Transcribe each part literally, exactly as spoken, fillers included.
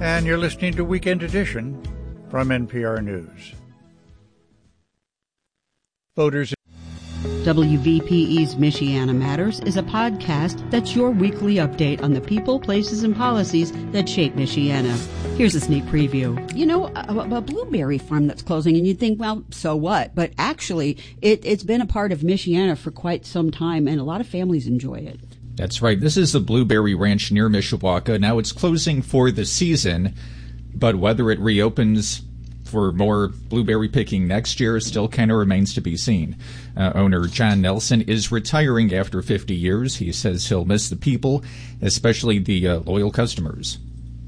And you're listening to Weekend Edition from N P R News. Voters. W V P E's Michiana Matters is a podcast that's your weekly update on the people, places, and policies that shape Michiana. Here's a sneak preview. You know, a, a blueberry farm that's closing, and you'd think, well, so what? But actually, it, it's been a part of Michiana for quite some time, and a lot of families enjoy it. That's right. This is the Blueberry Ranch near Mishawaka. Now it's closing for the season, but whether it reopens for more blueberry picking next year still kind of remains to be seen. Uh, owner John Nelson is retiring after fifty years. He says he'll miss the people, especially the uh, loyal customers.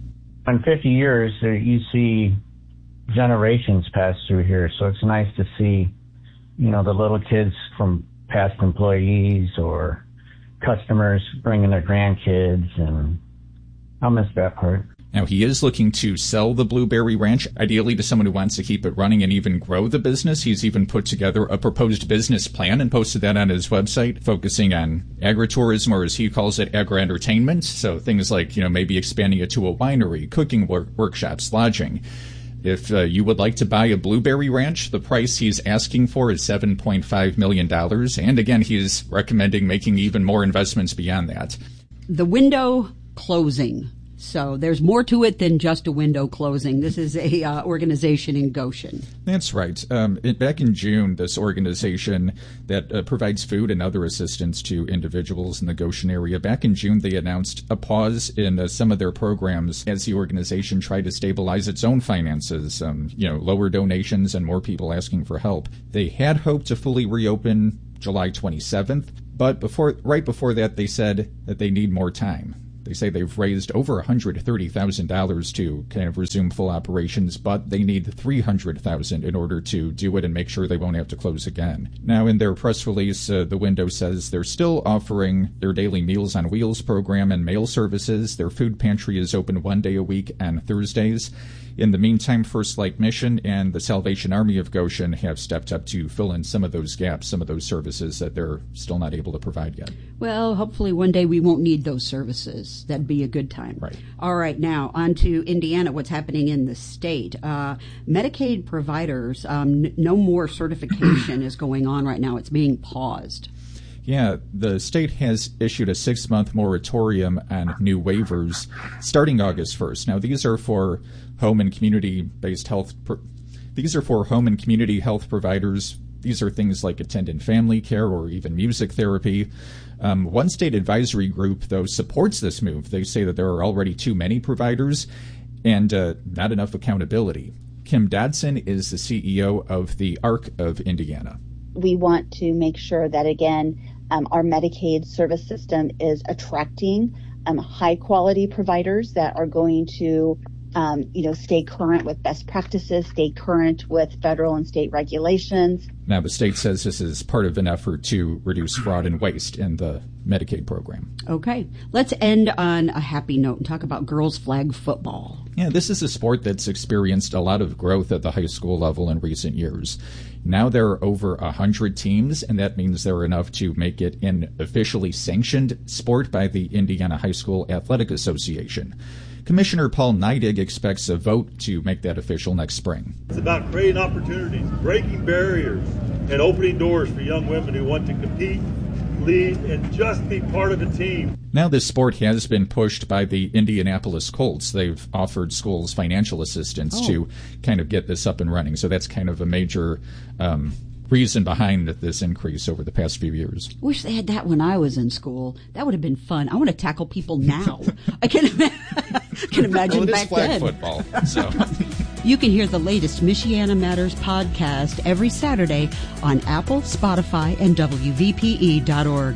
In fifty years, uh, you see generations pass through here, so it's nice to see, you know, the little kids from past employees or customers bringing their grandkids, and I'll miss that part. Now, he is looking to sell the Blueberry Ranch, ideally to someone who wants to keep it running and even grow the business. He's even put together a proposed business plan and posted that on his website, focusing on agritourism, or as he calls it, agri-entertainment. So things like, you know, maybe expanding it to a winery, cooking work- workshops, lodging. If uh, you would like to buy a Blueberry Ranch, the price he's asking for is seven point five million dollars. And again, he is recommending making even more investments beyond that. The window closing. So there's more to it than just a window closing. This is a uh, organization in Goshen. That's right. Um, it, back in June, this organization that uh, provides food and other assistance to individuals in the Goshen area, back in June they announced a pause in uh, some of their programs as the organization tried to stabilize its own finances, um, you know, lower donations and more people asking for help. They had hoped to fully reopen July twenty-seventh, but before, right before that they said that they need more time. They say they've raised over one hundred thirty thousand dollars to kind of resume full operations, but they need three hundred thousand dollars in order to do it and make sure they won't have to close again. Now, in their press release, uh, the window says they're still offering their daily Meals on Wheels program and mail services. Their food pantry is open one day a week on Thursdays. In the meantime, First Light Mission and the Salvation Army of Goshen have stepped up to fill in some of those gaps, some of those services that they're still not able to provide yet. Well, hopefully one day we won't need those services. That'd be a good time. Right. All right, now on to Indiana, what's happening in the state. Uh, Medicaid providers, um, n- no more certification is going on right now. It's being paused. Yeah, the state has issued a six-month moratorium on new waivers starting August first. Now, these are for home and community-based health. Pro- these are for home and community health providers. These are things like attendant family care or even music therapy. Um, one state advisory group, though, supports this move. They say that there are already too many providers and uh, not enough accountability. Kim Dodson is the C E O of the A R C of Indiana. We want to make sure that, again, um, our Medicaid service system is attracting um, high-quality providers that are going to, um, you know, stay current with best practices, stay current with federal and state regulations. Now, the state says this is part of an effort to reduce fraud and waste in the Medicaid program. Okay. Let's end on a happy note and talk about girls flag football. Yeah, this is a sport that's experienced a lot of growth at the high school level in recent years. Now there are over one hundred teams, and that means there are enough to make it an officially sanctioned sport by the Indiana High School Athletic Association. Commissioner Paul Neidig expects a vote to make that official next spring. It's about creating opportunities, breaking barriers, and opening doors for young women who want to compete, lead, and just be part of a team. Now this sport has been pushed by the Indianapolis Colts. They've offered schools financial assistance oh. to kind of get this up and running. So that's kind of a major um, reason behind this increase over the past few years. Wish they had that when I was in school. That would have been fun. I want to tackle people now. I can, ima- can imagine well, it back is flag then. Football, so. You can hear the latest Michiana Matters podcast every Saturday on Apple, Spotify, and W V P E dot org.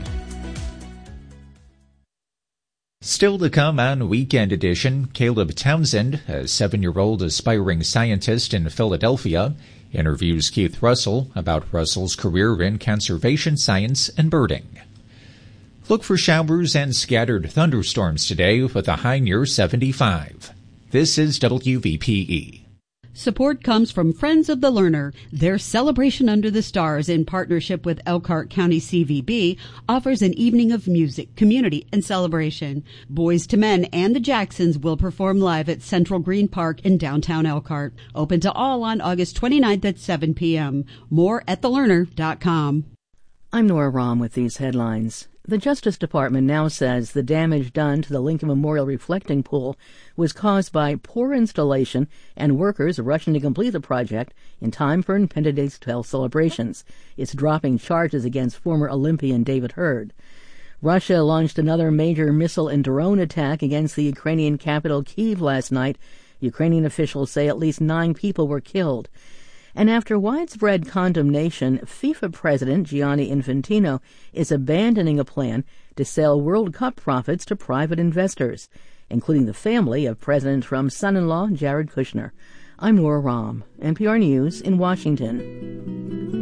Still to come on Weekend Edition, Caleb Townsend, a seven-year-old aspiring scientist in Philadelphia, interviews Keith Russell about Russell's career in conservation science and birding. Look for showers and scattered thunderstorms today with a high near seventy-five. This is W V P E. Support comes from Friends of the Learner. Their Celebration Under the Stars, in partnership with Elkhart County C V B, offers an evening of music, community, and celebration. Boys to Men and the Jacksons will perform live at Central Green Park in downtown Elkhart. Open to all on August twenty-ninth at seven p.m. More at the learner dot com. I'm Nora Rahm with these headlines. The Justice Department now says the damage done to the Lincoln Memorial reflecting pool was caused by poor installation and workers rushing to complete the project in time for Independence Day celebrations. It's dropping charges against former Olympian David Hurd. Russia launched another major missile and drone attack against the Ukrainian capital Kyiv last night. Ukrainian officials say at least nine people were killed. And after widespread condemnation, FIFA President Gianni Infantino is abandoning a plan to sell World Cup profits to private investors, including the family of President Trump's son-in-law, Jared Kushner. I'm Nora Rahm, N P R News in Washington.